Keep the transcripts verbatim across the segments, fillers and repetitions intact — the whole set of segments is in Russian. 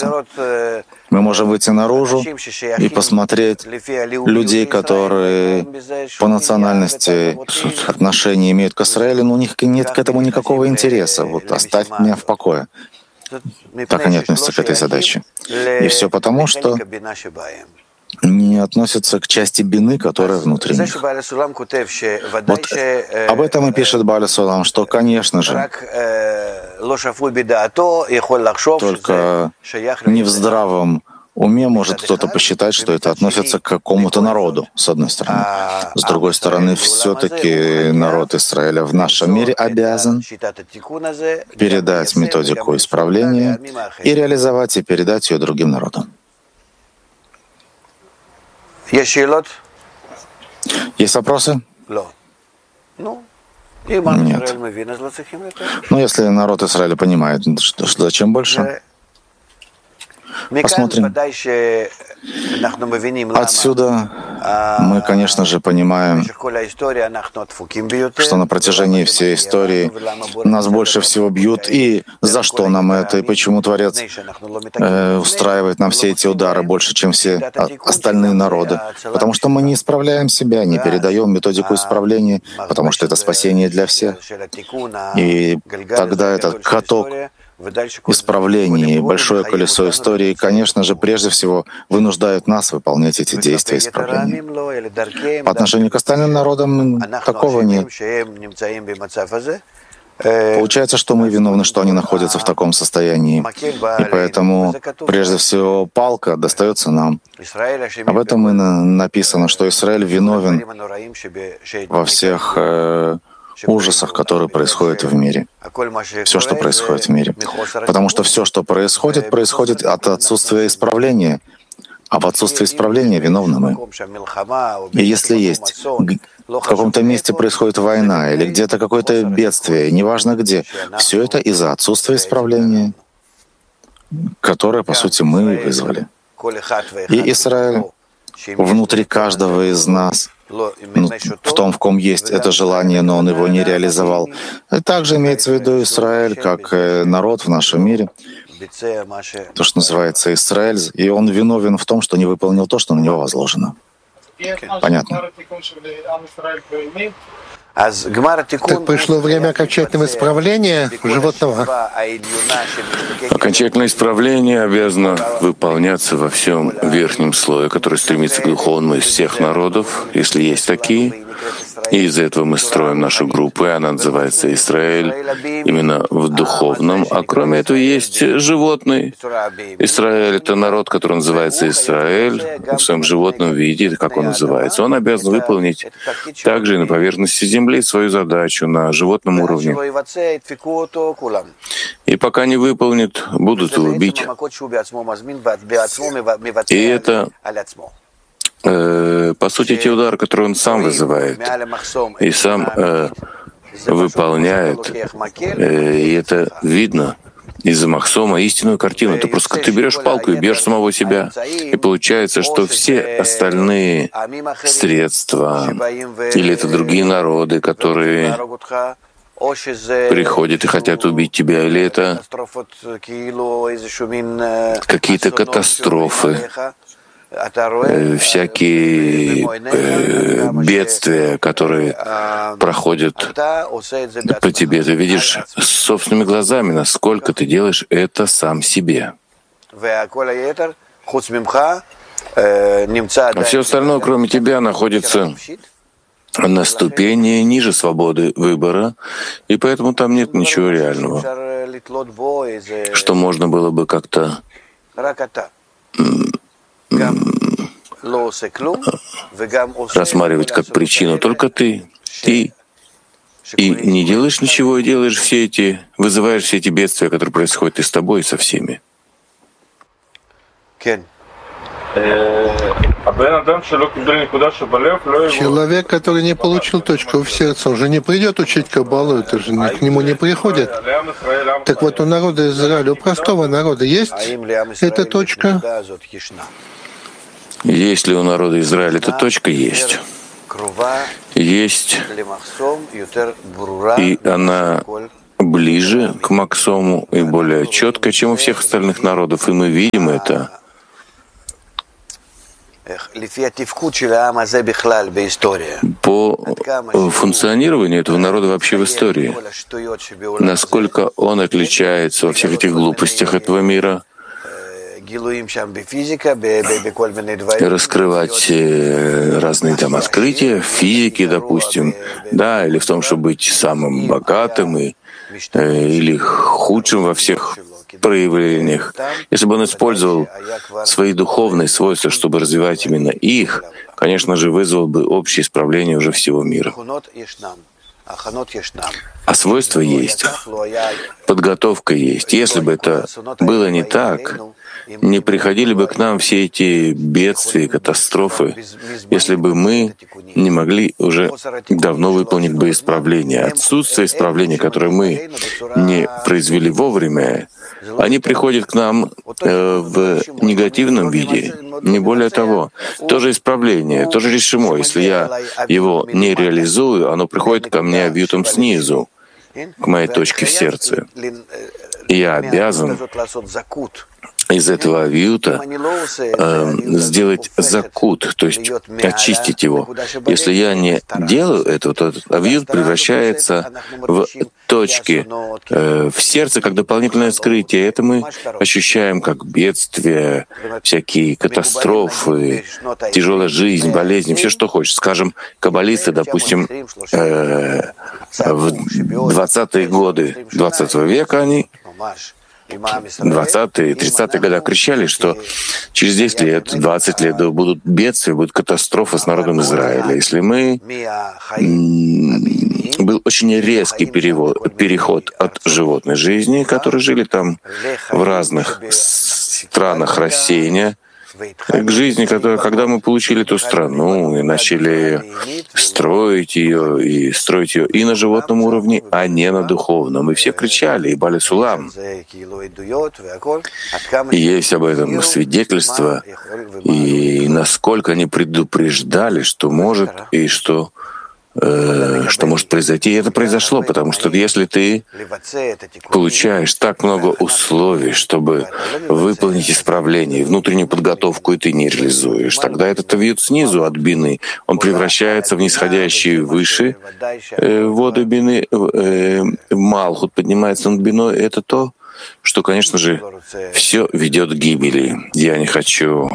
вопроса. Мы можем выйти наружу и посмотреть людей, которые по национальности отношения имеют к Израилю, но у них нет к этому никакого интереса. Вот оставь меня в покое. Так они относятся к этой задаче. И все потому, что не относятся к части бины, которая внутри них. Вот об этом и пишет Бааля Сулам, что, конечно же, только не в здравом уме может кто-то посчитать, что это относится к какому-то народу, с одной стороны. С другой стороны, все-таки народ Израиля в нашем мире обязан передать методику исправления и реализовать и передать ее другим народам. Есть вопросы? Нет. Ну, если народ Израиля понимает, что, что зачем больше? Посмотрим. Отсюда мы, конечно же, понимаем, что на протяжении всей истории нас больше всего бьют, и за что нам это, и почему Творец э, устраивает нам все эти удары больше, чем все остальные народы. Потому что мы не исправляем себя, не передаем методику исправления, потому что это спасение для всех. И тогда этот каток исправления и большое колесо истории, конечно же, прежде всего вынуждают нас выполнять эти действия исправления. По отношению к остальным народам такого нет. Получается, что мы виновны, что они находятся в таком состоянии. И поэтому, прежде всего, палка достается нам. Об этом и написано, что Израиль виновен во всех э, ужасах, которые происходят в мире. Все, что происходит в мире. Потому что все, что происходит, происходит от отсутствия исправления. А в отсутствии исправления виновны мы. И если есть в каком-то месте происходит война или где-то какое-то бедствие, неважно где, все это из-за отсутствия исправления, которое, по сути, мы вызвали. И Израиль внутри каждого из нас, ну, в том, в ком есть это желание, но он его не реализовал. И также имеется в виду Израиль как народ в нашем мире, то, что называется Израиль, и он виновен в том, что не выполнил то, что на него возложено. Понятно. Так пришло время окончательного исправления животного. Окончательное исправление обязано выполняться во всем верхнем слое, который стремится к духовному из всех народов, если есть такие. И из-за этого мы строим нашу группу, и она называется Израиль, именно в духовном. А кроме этого есть животный. Израиль — это народ, который называется Израиль, в своем животном виде, как он называется. Он обязан выполнить также и на поверхности земли свою задачу на животном уровне. И пока не выполнит, будут его бить. И это Э, по сути, те удары, которые он сам вызывает и сам э, выполняет, э, и это видно из-за Махсома, истинную картину. Ты просто ты берешь палку и бьешь самого себя. И получается, что все остальные средства, или это другие народы, которые приходят и хотят убить тебя, или это какие-то катастрофы, всякие э, бедствия, которые проходят по тебе. Ты видишь собственными глазами, насколько ты делаешь это сам себе. А все остальное, кроме тебя, находится на ступени ниже свободы выбора, и поэтому там нет ничего реального, что можно было бы как-то рассматривать как причину. Только ты, ты и не делаешь ничего, и делаешь все эти, вызываешь все эти бедствия, которые происходят и с тобой, и со всеми. Человек, который не получил точку в сердце, он же не придет учить Каббалу, это же к нему не приходит. Так вот, у народа Израиля, у простого народа есть эта точка? Есть ли у народа Израиля эта точка? Есть. Есть. И она ближе к Максому и более четко, чем у всех остальных народов, и мы видим это по функционированию этого народа вообще в истории, насколько он отличается во всех этих глупостях этого мира, раскрывать разные там открытия в физике, допустим, да, или в том, чтобы быть самым богатым и, или худшим во всех проявлениях. Если бы он использовал свои духовные свойства, чтобы развивать именно их, конечно же, вызвал бы общее исправление уже всего мира. А свойства есть, подготовка есть. Если бы это было не так, не приходили бы к нам все эти бедствия, катастрофы, если бы мы не могли уже давно выполнить бы исправление. Отсутствие исправления, которое мы не произвели вовремя, они приходят к нам э, в негативном виде, не более того. То же исправление, то же решимо. Если я его не реализую, оно приходит ко мне объютом снизу, к моей точке в сердце. И я обязан из этого авиюта э, сделать закут, то есть очистить его. Если я не делаю этого, то этот авиют превращается в точки э, в сердце, как дополнительное скрытие. Это мы ощущаем как бедствия, всякие катастрофы, тяжелая жизнь, болезни, все, что хочешь. Скажем, каббалисты, допустим, э, в двадцатые годы двадцатого века они двадцатые, тридцатые годы кричали, что через десять лет, двадцать лет будут бедствия, будет катастрофа с народом Израиля. Если мы... Был очень резкий перевод, переход от животной жизни, которые жили там в разных странах рассеяния, к жизни, которая, когда мы получили эту страну и начали строить ее, и строить ее и на животном уровне, а не на духовном. И все кричали, и Бали Сулам. И есть об этом свидетельство, и насколько они предупреждали, что может и что что может произойти. И это произошло, потому что если ты получаешь так много условий, чтобы выполнить исправление, внутреннюю подготовку, и ты не реализуешь, тогда этот авиют снизу от бины, он превращается в нисходящие выше э, воды бины, э, Малхут поднимается над биной. Это то, что, конечно же, все ведет к гибели. Я не хочу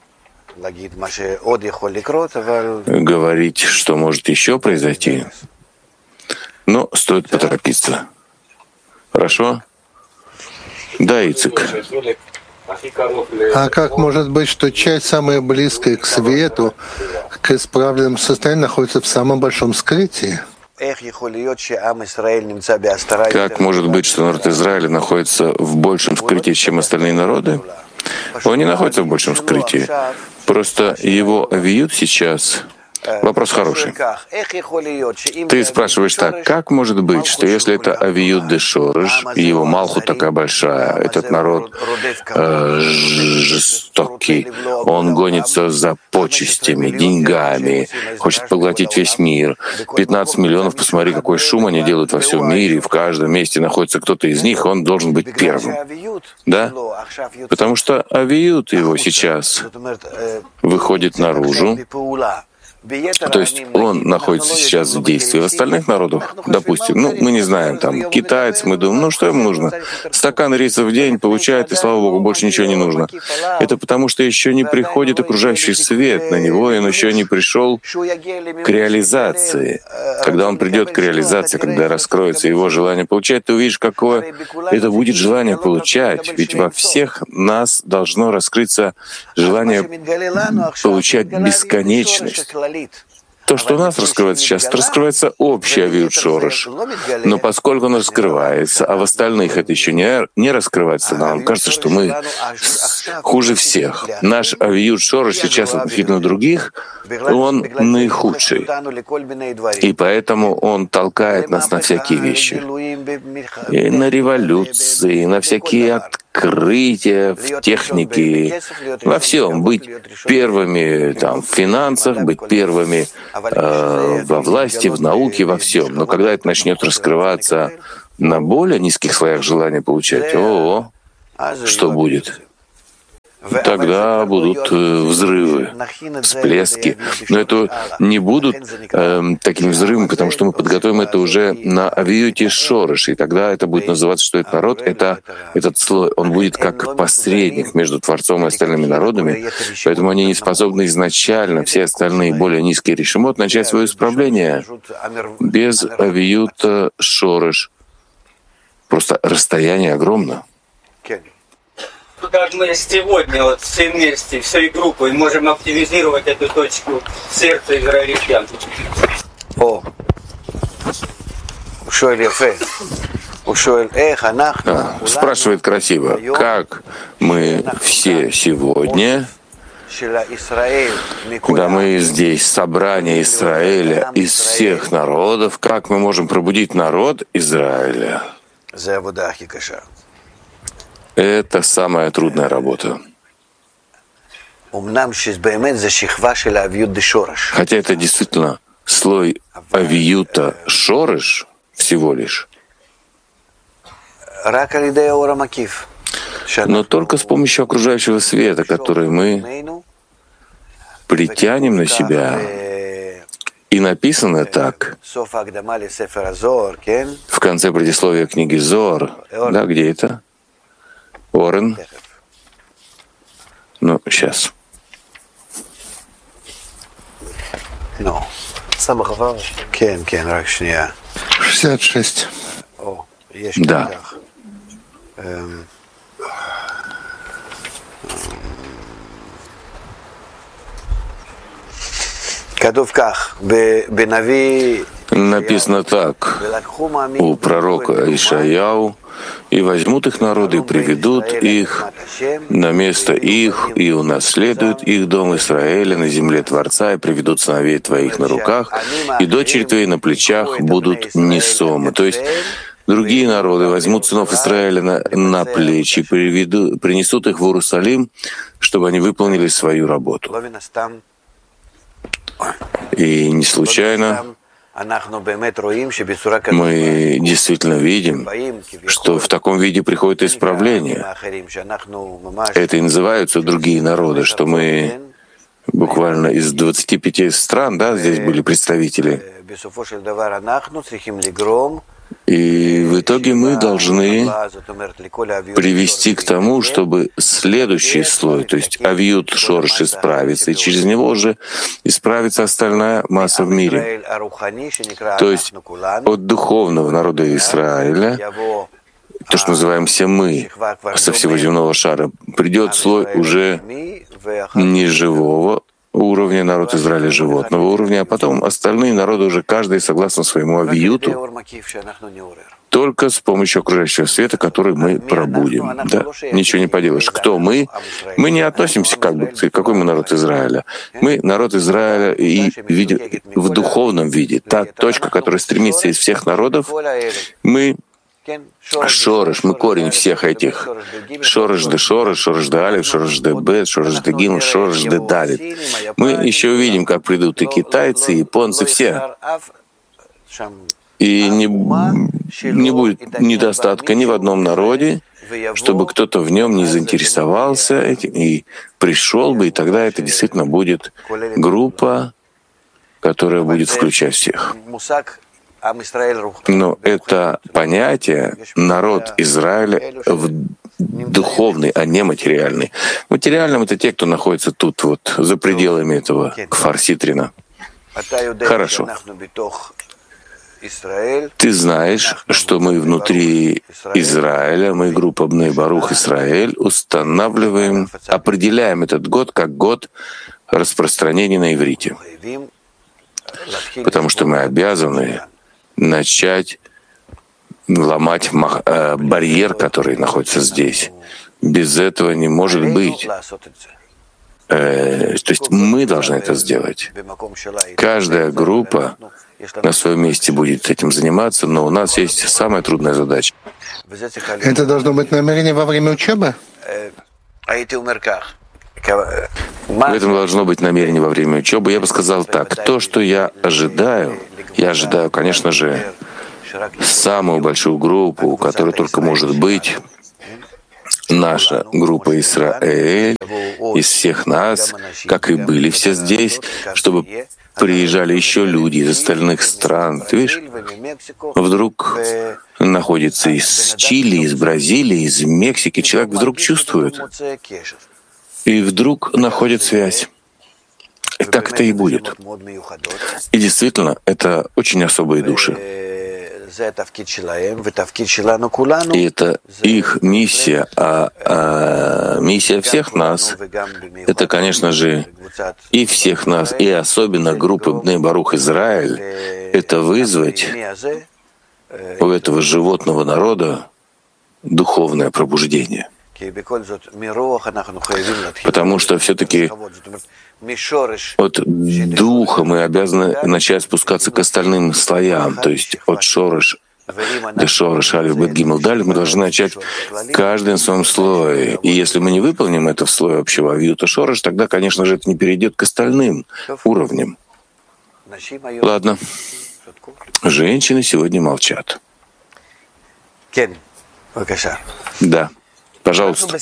говорить, что может еще произойти, но стоит поторопиться. Хорошо? Да, Ицик. А как может быть, что часть, самая близкая к свету, к исправленному состоянию, находится в самом большом скрытии? Как может быть, что народ Израиля находится в большем скрытии, чем остальные народы? Он не находится в большем скрытии. Просто его авиют сейчас... Вопрос хороший. Ты спрашиваешь так, как может быть, что если это авиют де Шореш, и его Малхут такая большая, этот народ э, жестокий, он гонится за почестями, деньгами, хочет поглотить весь мир. пятнадцать миллионов, посмотри, какой шум они делают во всем мире, в каждом месте находится кто-то из них, он должен быть первым. Да? Потому что авиют его сейчас выходит наружу. То есть он находится сейчас в действии. В остальных народах, допустим, ну, мы не знаем, там, китайцы, мы думаем, ну, что им нужно? Стакан риса в день получает, и, слава Богу, больше ничего не нужно. Это потому, что еще не приходит окружающий свет на него, и он еще не пришел к реализации. Когда он придет к реализации, когда раскроется его желание получать, ты увидишь, какое это будет желание получать. Ведь во всех нас должно раскрыться желание получать бесконечность. То, что у нас раскрывается сейчас, это раскрывается общий авиют Шореш. Но поскольку он раскрывается, а в остальных это еще не, не раскрывается, нам кажется, что мы хуже всех. Наш авиют Шореш сейчас относительно других, он наихудший. И поэтому он толкает нас на всякие вещи. И на революции, на всякие открытия в технике, во всем. Быть первыми там, в финансах, быть первыми э, во власти, в науке, во всем. Но когда это начнет раскрываться на более низких слоях желания получать, о, что будет? Тогда будут взрывы, всплески. Но это не будут э, такими взрывами, потому что мы подготовим это уже на авиюте шорыш, и тогда это будет называться, что этот народ, это, этот слой, он будет как посредник между Творцом и остальными народами, поэтому они не способны изначально, все остальные более низкие решимот, начать свое исправление без авиюта шорыш. Просто расстояние огромно. Как мы сегодня вот все вместе, всей группой можем активизировать эту точку в сердце израильтян. О, А, спрашивает красиво, как мы все сегодня, когда мы здесь, собрание Израиля из всех народов, как мы можем пробудить народ Израиля? Это самая трудная работа. Хотя это действительно слой авиюта шорыш всего лишь. Но только с помощью окружающего света, который мы притянем на себя. И написано так в конце предисловия книги Зоар. Да, где это? Орен. Ну, сейчас. шестьдесят шесть. Да. Написано так у пророка Ишаяу: «И возьмут их народы, и приведут их на место их, и унаследуют их дом Израиля на земле Творца, и приведут сыновей твоих на руках, и дочери твои на плечах будут несомы». То есть другие народы возьмут сынов Израиля на, на плечи, и приведут, принесут их в Иерусалим, чтобы они выполнили свою работу. И не случайно мы действительно видим, что в таком виде приходит исправление. Это и называются другие народы, что мы буквально из двадцати пяти стран, да, здесь были представители. И в итоге мы должны привести к тому, чтобы следующий слой, то есть авиют шорыш, исправится, и через него уже исправится остальная масса в мире. То есть от духовного народа Израиля, то, что называем все мы, со всего земного шара, придет слой уже не живого уровня, народ Израиля животного уровня, а потом остальные народы уже каждый согласно своему авиюту, только с помощью окружающего света, который мы пробудим. Да? Ничего не поделаешь. Кто мы? Мы не относимся как бы к какой мы народ Израиля. Мы народ Израиля и видим в духовном виде. Та точка, которая стремится из всех народов, мы шорыш, мы корень всех этих. Шорыш де шорыш, шорыш де алиф, шорыш де бет, шорыш де гимл, шорыш де далит. Мы еще увидим, как придут и китайцы, и японцы, все. И не, не будет недостатка ни в одном народе, чтобы кто-то в нем не заинтересовался этим и пришел бы, и тогда это действительно будет группа, которая будет включать всех. Но это понятие «народ Израиля» в духовный, а не материальный. Материальным — это те, кто находится тут, вот, за пределами этого Кфар-Ситрина. Хорошо. Ты знаешь, что мы внутри Израиля, мы, группа Бней Барух Исраэль, устанавливаем, определяем этот год как год распространения на иврите. Потому что мы обязаны начать ломать э, барьер, который находится здесь. Без этого не может быть. Э, то есть мы должны это сделать. Каждая группа на своем месте будет этим заниматься, но у нас есть самая трудная задача. Это должно быть намерение во время учебы? В этом должно быть намерение во время учебы. Я бы сказал так: то, что я ожидаю, я ожидаю, конечно же, самую большую группу, которая только может быть, наша группа Исраэль, из всех нас, как и были все здесь, чтобы приезжали еще люди из остальных стран. Ты видишь, вдруг находится из Чили, из Бразилии, из Мексики. Человек вдруг чувствует, и вдруг находит связь. И так это и будет. И действительно, это очень особые души. И это их миссия, а, а миссия всех нас — это, конечно же, и всех нас, и особенно группы Бней Барух Израиль, это вызвать у этого животного народа духовное пробуждение. Потому что все-таки от духа мы обязаны начать спускаться к остальным слоям, то есть от шорыш до шорыш алиф бет гимел далит мы должны начать каждый в своем слое. И если мы не выполним это в слое общего авиюта шорыш, тогда, конечно же, это не перейдет к остальным уровням. Ладно. Женщины сегодня молчат. Да. Пожалуйста.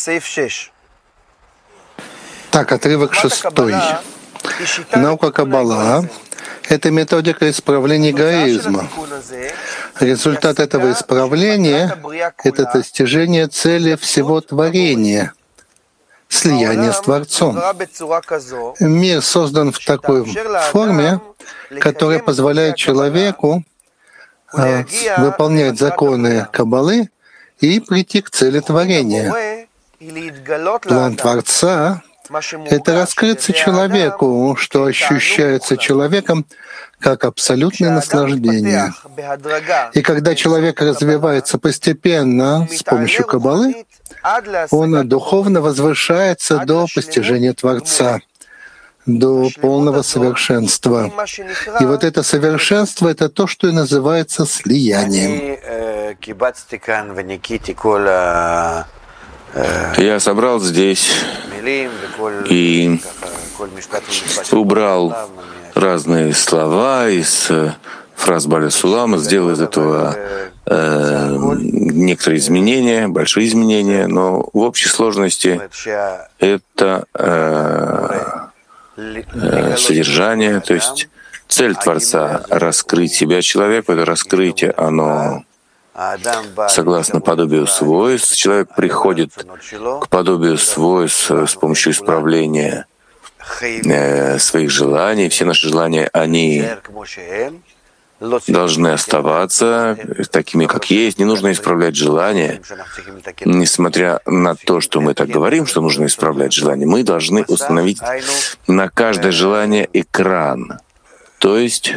Так, отрывок шестой. Наука Каббала — это методика исправления эгоизма. Результат этого исправления — это достижение цели всего творения, слияние с Творцом. Мир создан в такой форме, которая позволяет человеку э, выполнять законы Каббалы и прийти к цели творения. План Творца — это раскрыться человеку, что ощущается человеком как абсолютное наслаждение. И когда человек развивается постепенно с помощью Каббалы, он духовно возвышается до постижения Творца, до полного совершенства. И вот это совершенство — это то, что и называется слиянием. Я собрал здесь и убрал разные слова из фраз Баля Сулама, сделал из этого э, некоторые изменения, большие изменения, но в общей сложности это э, э, содержание, то есть цель Творца — раскрыть себя человеку, это раскрытие, оно согласно подобию свойств. Человек приходит к подобию свойств с помощью исправления э, своих желаний. Все наши желания, они должны оставаться такими, как есть. Не нужно исправлять желания. Несмотря на то, что мы так говорим, что нужно исправлять желания, мы должны установить на каждое желание экран. То есть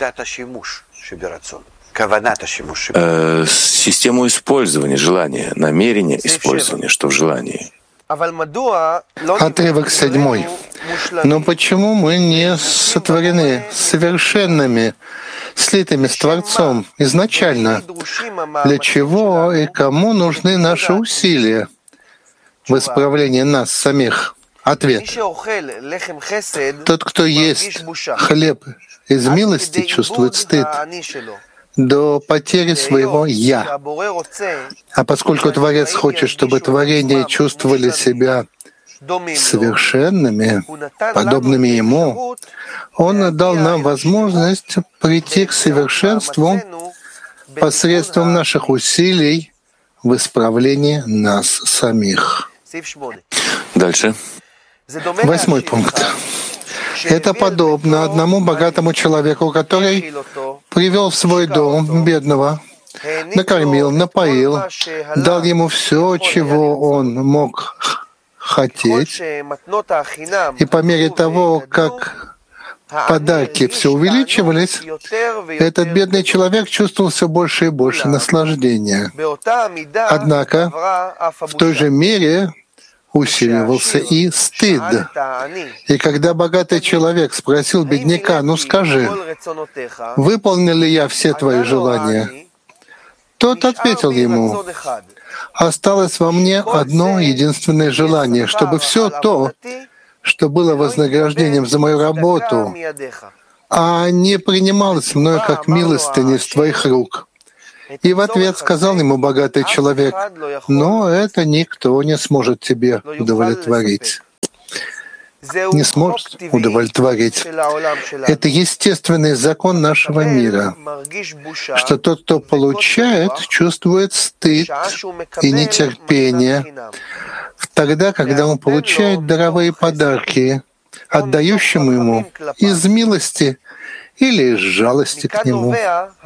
Э, систему использования желания, намерения использования, что в желании. Отрывок седьмой. Но почему мы не сотворены совершенными, слитыми с Творцом изначально? Для чего и кому нужны наши усилия в исправлении нас самих? Ответ. Тот, кто ест хлеб из милости, чувствует стыд до потери своего «я». А поскольку Творец хочет, чтобы творения чувствовали себя совершенными, подобными Ему, Он дал нам возможность прийти к совершенству посредством наших усилий в исправлении нас самих. Дальше. Восьмой пункт. Это подобно одному богатому человеку, который привел в свой дом бедного, накормил, напоил, дал ему все, чего он мог хотеть, и по мере того, как подарки все увеличивались, этот бедный человек чувствовал все больше и больше наслаждения. Однако в той же мере усиливался и стыд. И когда богатый человек спросил бедняка: «Ну скажи, выполнил ли я все твои желания?» Тот ответил ему: «Осталось во мне одно единственное желание, чтобы все то, что было вознаграждением за мою работу, а не принималось мною как милостыня из твоих рук, И в ответ сказал ему богатый человек: «Но это никто не сможет тебе удовлетворить». Не сможет удовлетворить. Это естественный закон нашего мира, что тот, кто получает, чувствует стыд и нетерпение тогда, когда он получает даровые подарки, отдающему ему из милости или из жалости к нему.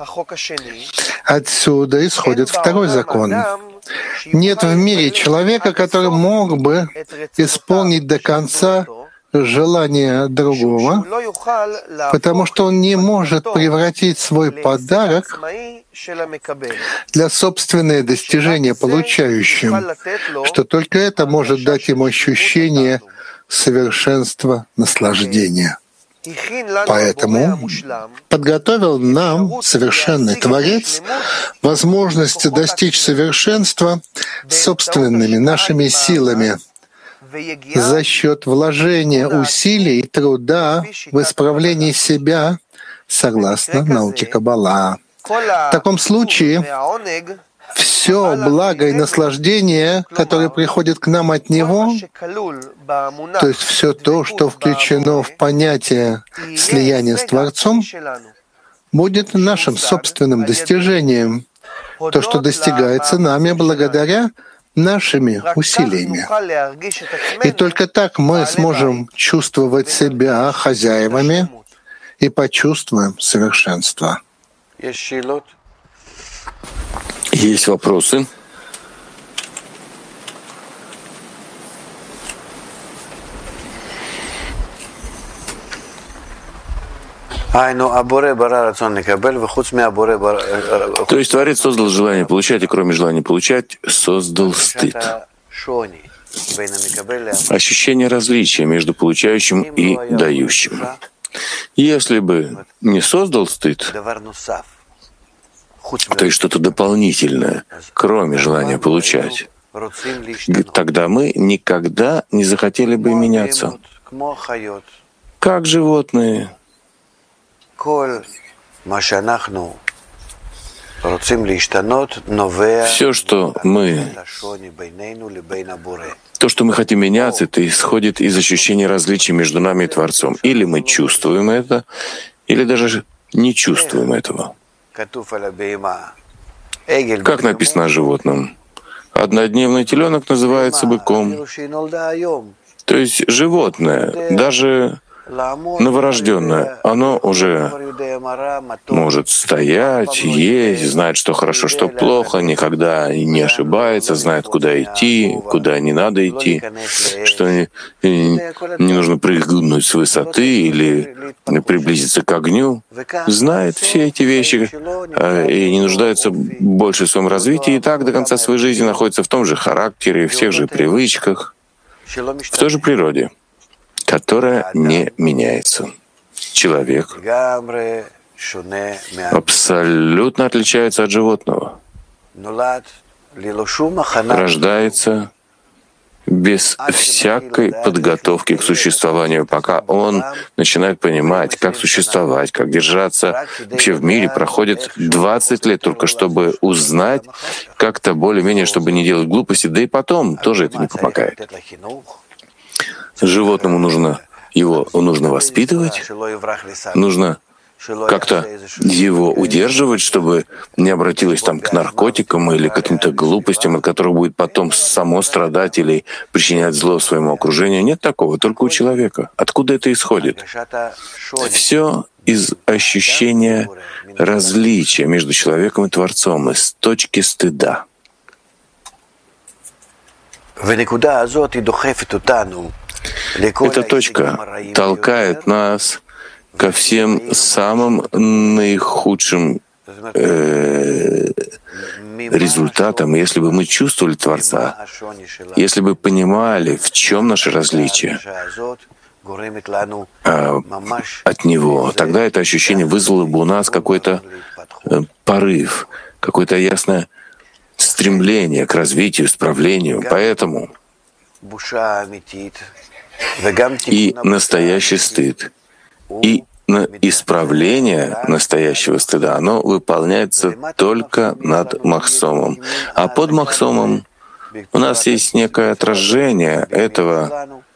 Отсюда исходит второй закон. Нет в мире человека, который мог бы исполнить до конца желание другого, потому что он не может превратить свой подарок для собственного достижения получающим, что только это может дать ему ощущение совершенства наслаждения. Поэтому подготовил нам совершенный Творец возможность достичь совершенства собственными нашими силами за счет вложения усилий и труда в исправлении себя согласно науке Каббала. В таком случае все благо и наслаждение, которое приходит к нам от Него, то есть все то, что включено в понятие слияния с Творцом, будет нашим собственным достижением, то, что достигается нами благодаря нашими усилиями. И только так мы сможем чувствовать себя хозяевами и почувствуем совершенство. Есть вопросы? То есть Творец создал желание получать, и кроме желания получать, создал стыд. Ощущение различия между получающим и дающим. Если бы не создал стыд, то есть что-то дополнительное, кроме желания получать, тогда мы никогда не захотели бы меняться. Как животные. Все, что мы, то, что мы хотим меняться, это исходит из ощущения различия между нами и Творцом. Или мы чувствуем это, или даже не чувствуем этого. Как написано о животном? Однодневный теленок называется быком. То есть животное, даже новорожденное, оно уже может стоять, есть, знает, что хорошо, что плохо, никогда не ошибается, знает, куда идти, куда не надо идти, что не, не нужно прыгнуть с высоты или приблизиться к огню. Знает все эти вещи и не нуждается больше в своем развитии, и так до конца своей жизни находится в том же характере, в тех же привычках, в той же природе, которая не меняется. Человек абсолютно отличается от животного. Рождается без всякой подготовки к существованию, пока он начинает понимать, как существовать, как держаться. Вообще в мире проходит двадцать лет только, чтобы узнать как-то более-менее, чтобы не делать глупости, да и потом тоже это не помогает. Животному нужно его нужно воспитывать, нужно как-то его удерживать, чтобы не обратилось там к наркотикам или к каким-то глупостям, от которых будет потом само страдать или причинять зло своему окружению. Нет такого, только у человека. Откуда это исходит? Все из ощущения различия между человеком и Творцом, из точки стыда. Эта точка толкает нас ко всем самым наихудшим э, результатам. Если бы мы чувствовали Творца, если бы понимали, в чем наше различие э, от Него, тогда это ощущение вызвало бы у нас какой-то э, порыв, какое-то ясное стремление к развитию, исправлению. Поэтому и настоящий стыд, и исправление настоящего стыда, оно выполняется только над махсомом. А под махсомом у нас есть некое отражение этого